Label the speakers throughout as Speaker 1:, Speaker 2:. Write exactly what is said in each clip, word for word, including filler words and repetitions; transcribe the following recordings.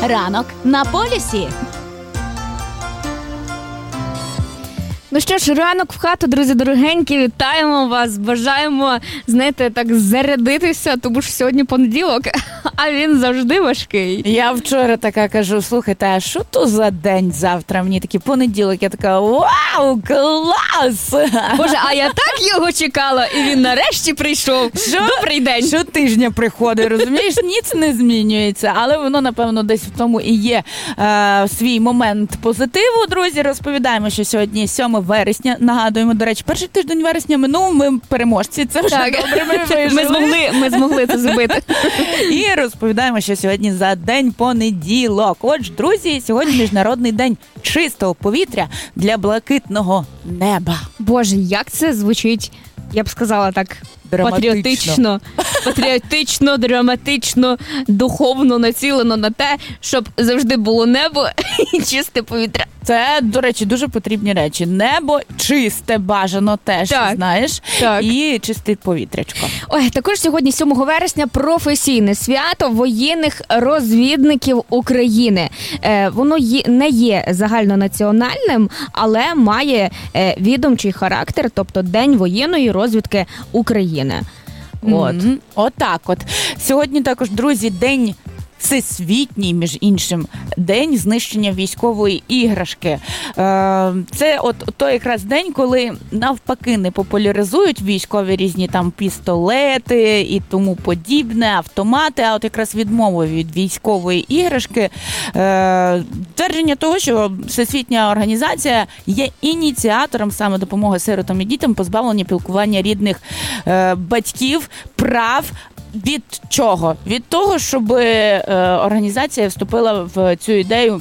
Speaker 1: Ранок на полюсі.
Speaker 2: Ну що ж, ранок в хату, друзі дорогенькі, вітаємо вас, бажаємо, знаєте, так зарядитися, тому що сьогодні понеділок, а він завжди важкий.
Speaker 1: Я вчора така кажу, слухайте, а що то за день завтра? Мені такий понеділок, я така, вау, клас!
Speaker 2: Боже, а я так його чекала, і він нарешті прийшов.
Speaker 1: Що?
Speaker 2: Добрий день.
Speaker 1: Щотижня приходить, розумієш, ніц не змінюється, але воно, напевно, десь в тому і є е, свій момент позитиву, друзі. Розповідаємо, що сьогодні сьоме вересня, нагадуємо, до речі, перший тиждень вересня минув, ми переможці, це вже
Speaker 2: так.
Speaker 1: добре, ми вижили.
Speaker 2: Ми змогли, ми змогли це зробити.
Speaker 1: І розповідаємо, що сьогодні за день понеділок. Отже, друзі, сьогодні Міжнародний день чистого повітря для блакитного неба.
Speaker 2: Боже, як це звучить, я б сказала так, патріотично, патріотично, драматично, духовно націлено на те, щоб завжди було небо і чисте повітря.
Speaker 1: Це, до речі, дуже потрібні речі. Небо чисте, бажано теж,
Speaker 2: так,
Speaker 1: знаєш,
Speaker 2: так.
Speaker 1: І чисте повітрячко.
Speaker 2: Ой, також сьогодні, сьомого вересня, професійне свято воєнних розвідників України. Е, воно є, не є загальнонаціональним, але має е, відомчий характер, тобто День воєнної розвідки України. От.
Speaker 1: Mm-hmm. Отак от. Сьогодні також, друзі, день всесвітній, між іншим, день знищення військової іграшки. Це от той якраз день, коли навпаки не популяризують військові різні там пістолети і тому подібне, автомати, а от якраз відмовою від військової іграшки. Твердження того, що Всесвітня організація є ініціатором саме допомоги сиротам і дітям позбавлення піклування рідних батьків, прав. Від чого? Від того, щоб е, організація вступила в цю ідею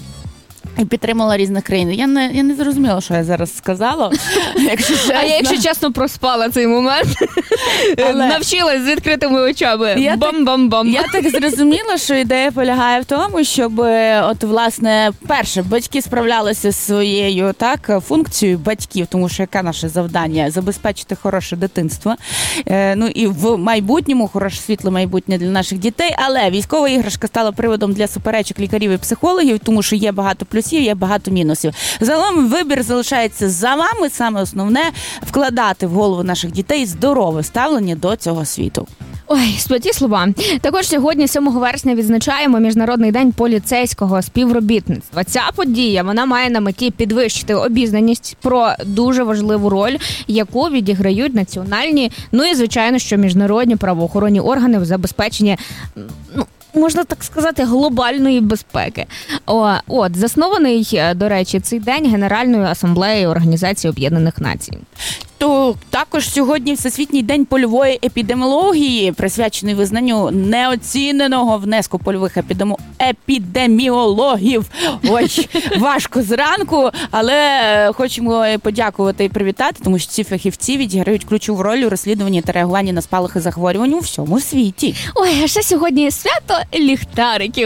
Speaker 1: і підтримала різних країн. Я не, я не зрозуміла, що я зараз сказала. Якщо чесно.
Speaker 2: А я, якщо чесно, проспала цей момент. Але... Навчилась з відкритими очами.
Speaker 1: Я
Speaker 2: Бам-бам-бам.
Speaker 1: Так, я так зрозуміла, що ідея полягає в тому, щоб, от, власне, перше, батьки справлялися з своєю так, функцією батьків, тому що яке наше завдання? Забезпечити хороше дитинство. Е, ну і в майбутньому, хороше світле майбутнє для наших дітей. Але військова іграшка стала приводом для суперечок лікарів і психологів, тому що є багато плюсів, є багато мінусів. Загалом вибір залишається за вами. Саме основне – вкладати в голову наших дітей здорове ставлення до цього світу.
Speaker 2: Ой, святі слова. Також сьогодні, сьомого вересня, відзначаємо Міжнародний день поліцейського співробітництва. Ця подія, вона має на меті підвищити обізнаність про дуже важливу роль, яку відіграють національні, ну і, звичайно, що міжнародні правоохоронні органи в забезпеченні, ну, можна так сказати, глобальної безпеки. О, от, заснований, до речі, цей день Генеральною асамблеєю Організації Об'єднаних Націй.
Speaker 1: То також сьогодні Всесвітній день польової епідеміології, присвячений визнанню неоціненого внеску польових епідемо... епідеміологів. Ой, важко зранку, але хочемо подякувати і привітати, тому що ці фахівці відіграють ключову роль у розслідуванні та реагуванні на спалахи захворювань у всьому світі.
Speaker 2: Ой, а ще сьогодні свято ліхтариків.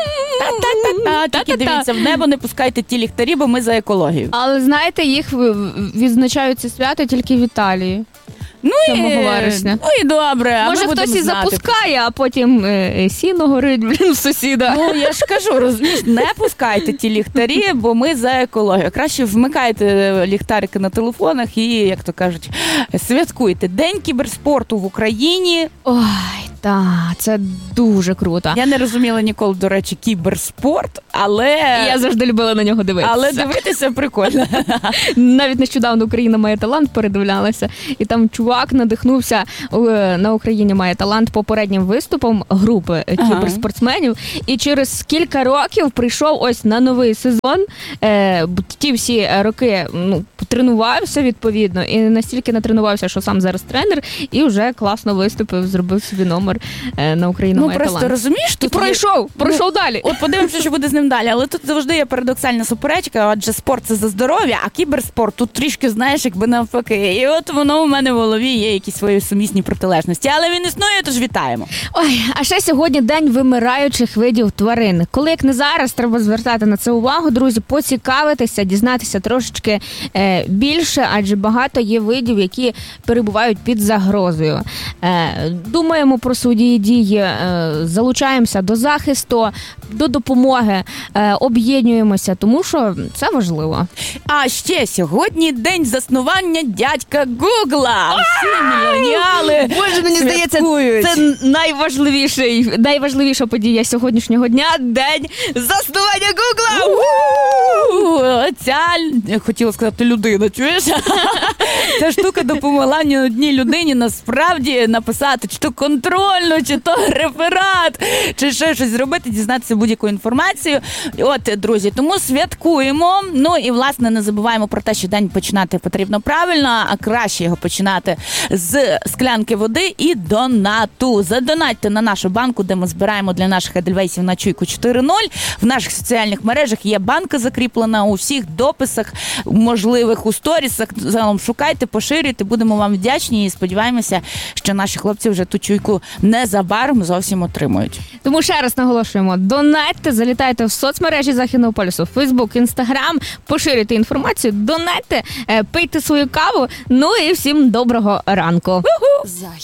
Speaker 1: Та-та-та-та, тільки дивіться, в небо не пускайте ті ліхтарі, бо ми за екологію.
Speaker 2: Але знаєте, їх відзначають це свято тільки в Італії.
Speaker 1: Ну
Speaker 2: сьомого вересня.
Speaker 1: Ну і добре.
Speaker 2: Може, хтось і запускає, а потім е, сіно горить, блін, в сусіда.
Speaker 1: Ну, я ж кажу, розумієш, не пускайте ті ліхтарі, бо ми за екологію. Краще вмикайте ліхтарики на телефонах і, як то кажуть, святкуйте. День кіберспорту в Україні.
Speaker 2: Ой, так, це дуже круто.
Speaker 1: Я не розуміла ніколи, до речі, кіберспорт, але...
Speaker 2: І я завжди любила на нього дивитися.
Speaker 1: Але дивитися прикольно.
Speaker 2: Навіть нещодавно «Україна має талант» передивлялася, і там чувак надихнувся на «Україні має талант» попереднім виступом групи кіберспортсменів, ага. І через кілька років прийшов ось на новий сезон. Е, ті всі роки ну, тренувався відповідно, і настільки натренувався, що сам зараз тренер, і вже класно виступив, зробив собі номер на «Україну
Speaker 1: ну,
Speaker 2: має талант».
Speaker 1: Ну, просто розумієш,
Speaker 2: тут... І пройшов, є... пройшов ну, далі.
Speaker 1: От подивимося, що буде з ним далі. Але тут завжди є парадоксальна суперечка, адже спорт – це за здоров'я, а кіберспорт тут трішки, знаєш, якби навпаки. І от воно у мене в голові є якісь свої сумісні протилежності. Але він існує, тож вітаємо.
Speaker 2: Ой, а ще сьогодні день вимираючих видів тварин. Коли, як не зараз, треба звертати на це увагу, друзі, поцікавитися, дізнатися трошечки е, більше, адже багато є видів, які перебувають під загрозою. Е, думаємо про свої дії, е, залучаємося до захисту, до допомоги, е, об'єднуємося, тому що це важливо.
Speaker 1: А ще сьогодні день заснування дядька Гугла. Всі мільйоніали
Speaker 2: Боже, мені здається,
Speaker 1: святкують.
Speaker 2: це найважливіший, найважливіша подія сьогоднішнього дня – день заснування Гугла!
Speaker 1: У, Ця, я хотіла сказати, людина, чуєш? Ця штука допомогла ні одній людині насправді написати, чи то контрольну, чи то реферат, чи ще щось зробити, дізнатися будь-яку інформацію. От, друзі, тому святкуємо. Ну і, власне, не забуваємо про те, що день починати потрібно правильно, а краще його починати з склянки води і донату. Задонатьте на нашу банку, де ми збираємо для наших едельвейсів на чуйку чотири нуль. В наших соціальних мережах є банка закріплена, у всіх дописах можливих, у сторісах. Загалом шукайте, поширюйте, будемо вам вдячні і сподіваємося, що наші хлопці вже ту чуйку незабаром зовсім отримують.
Speaker 2: Тому ще раз наголошуємо, донатьте, залітайте в соцмережі Західного полюсу, Фейсбук, Інстаграм, поширюйте інформацію, донатьте, пийте свою каву, ну і всім доброго ранку.